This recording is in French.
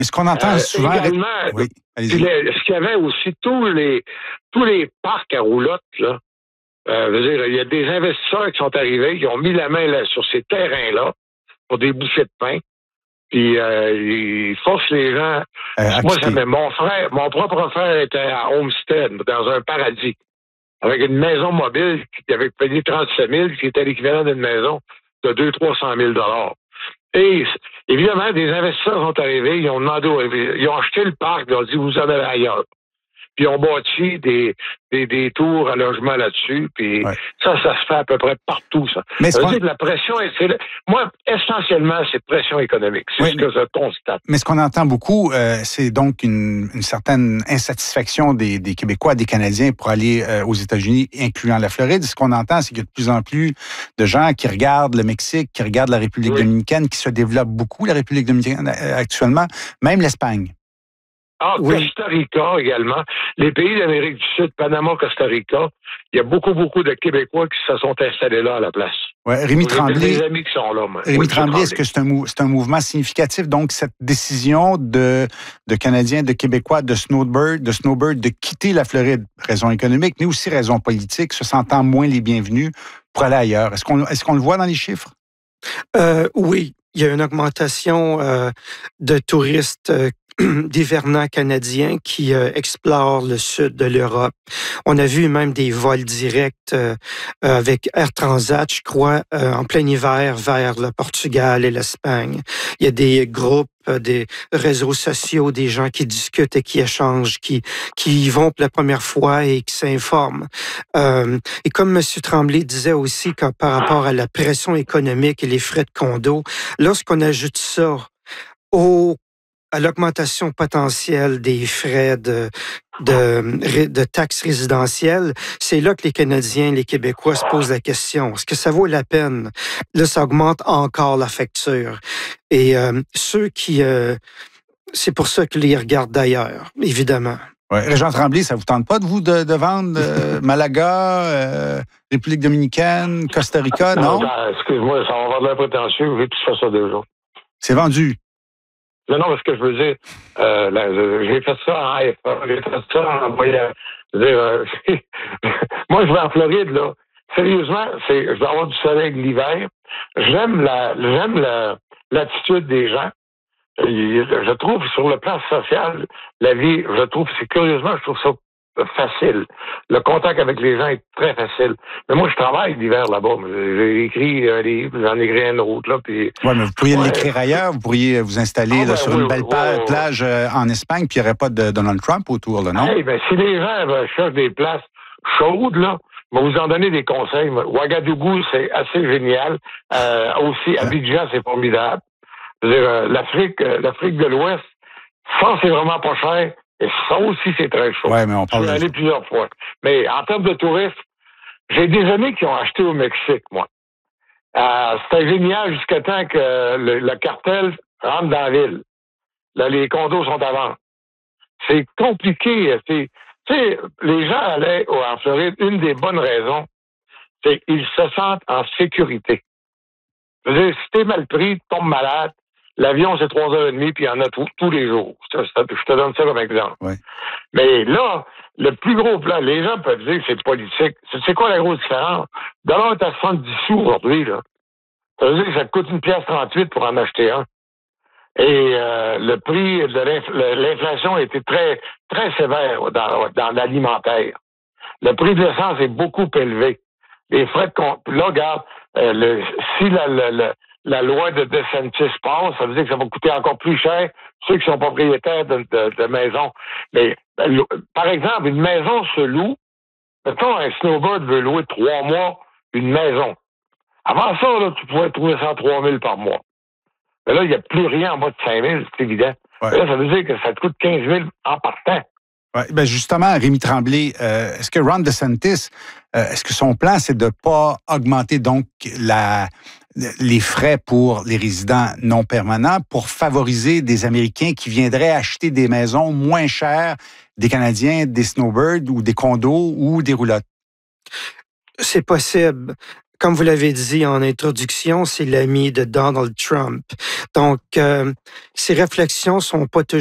Mais ce qu'on entend souvent... Également, Oui, ce qu'il y avait aussi, tous les parcs à roulottes, là, je veux dire, il y a des investisseurs qui sont arrivés, qui ont mis la main là, sur ces terrains-là pour des bouchées de pain. Puis ils forcent les gens. Moi, mon propre frère était à Homestead, dans un paradis, avec une maison mobile qui avait payé 37 000, qui était l'équivalent d'une maison de 200 000 $300 000. Et évidemment, des investisseurs sont arrivés, ils ont demandé, ils ont acheté le parc, ils ont dit, vous en avez ailleurs. Puis ils ont bâti des tours à logement là-dessus. Puis ça se fait à peu près partout, ça. Mais ça veut dire que la pression, moi, essentiellement, c'est pression économique. C'est ce que je constate. Mais ce qu'on entend beaucoup, c'est donc une certaine insatisfaction des Québécois, des Canadiens pour aller aux États-Unis, incluant la Floride. Ce qu'on entend, c'est qu'il y a de plus en plus de gens qui regardent le Mexique, qui regardent la République dominicaine, qui se développe beaucoup, la République dominicaine actuellement, même l'Espagne. Costa Rica également. Les pays d'Amérique du Sud, Panama, Costa Rica, il y a beaucoup de Québécois qui se sont installés là à la place. Ouais, Rémi Tremblay. Des amis qui sont là. Rémi Tremblay, est-ce que c'est un mouvement significatif? Donc, cette décision de Canadiens, de Québécois, de Snowbird, de quitter la Floride, raison économique, mais aussi raison politique, se sentant moins les bienvenus pour aller ailleurs. Est-ce qu'on le voit dans les chiffres? Oui. Il y a une augmentation de touristes d'hivernants canadiens qui explorent le sud de l'Europe. On a vu même des vols directs avec Air Transat, je crois, en plein hiver vers le Portugal et l'Espagne. Il y a des groupes, des réseaux sociaux, des gens qui discutent et qui échangent, qui y vont pour la première fois et qui s'informent. Et comme M. Tremblay disait aussi que par rapport à la pression économique et les frais de condo, lorsqu'on ajoute ça à l'augmentation potentielle des frais de taxes résidentielles, c'est là que les Canadiens, les Québécois se posent la question. Est-ce que ça vaut la peine? Là, ça augmente encore la facture. Et ceux qui... c'est pour ça que les regardent d'ailleurs, évidemment. Ouais. Régent Tremblay, ça vous tente pas de vous de vendre Malaga, République dominicaine, Costa Rica, non? Excuse-moi, ça va avoir de l'air prétentieux, j'ai tout fait ça déjà. C'est vendu. Non, parce que je veux dire, j'ai fait ça en AFA, j'ai fait ça en voyage. Moi, je vais en Floride, là. Sérieusement, je vais avoir du soleil l'hiver. J'aime l'attitude des gens. Je trouve, sur le plan social, la vie, je trouve ça facile. Le contact avec les gens est très facile. Mais moi, je travaille l'hiver là-bas. J'ai écrit un livre, j'en ai écrit un autre, là. Puis, mais vous pourriez l'écrire ailleurs. Vous pourriez vous installer sur une belle plage en Espagne, puis il n'y aurait pas de Donald Trump autour, là, non? Si les gens cherchent des places chaudes, là, je vais vous en donner des conseils. Ouagadougou, c'est assez génial. Aussi, Abidjan, c'est formidable. Je veux dire, l'Afrique de l'Ouest, ça, c'est vraiment pas cher. Et ça aussi, c'est très chaud. Ouais, mais on parle je suis allé plusieurs fois. Mais en termes de tourisme, j'ai des amis qui ont acheté au Mexique, moi. C'était génial jusqu'à temps que le cartel rentre dans la ville. Là, les condos sont à vendre. C'est compliqué. Tu sais, les gens allaient en Floride, une des bonnes raisons, c'est qu'ils se sentent en sécurité. Je veux dire, si t'es mal pris, tu tombes malade, l'avion, c'est 3h30, puis il y en a tous les jours. Je te donne ça comme exemple. Ouais. Mais là, le plus gros plan, les gens peuvent dire que c'est politique. C'est quoi la grosse différence? $1 est à 70 sous aujourd'hui, là. Ça veut dire que ça te coûte 1,38 $ pour en acheter un. Et le prix de l'inflation a été très, très sévère dans l'alimentaire. Le prix de l'essence est beaucoup élevé. Les frais de compte. Là, regarde, si la loi de DeSantis passe, ça veut dire que ça va coûter encore plus cher ceux qui sont propriétaires de maisons. Mais, par exemple, une maison se loue. Mettons, un snowbird veut louer 3 mois une maison. Avant ça, là, tu pouvais trouver ça à 3 000 par mois. Mais là, il n'y a plus rien en bas de 5 000, c'est évident. Ouais. Là, ça veut dire que ça te coûte 15 000 en partant. Ouais, ben justement, Rémi Tremblay, est-ce que Ron DeSantis, est-ce que son plan, c'est de ne pas augmenter donc les frais pour les résidents non permanents pour favoriser des Américains qui viendraient acheter des maisons moins chères des Canadiens, des snowbirds ou des condos ou des roulottes? C'est possible. comme vous l'avez dit en introduction, c'est l'ami de Donald Trump. Donc, ces réflexions sont pas toujours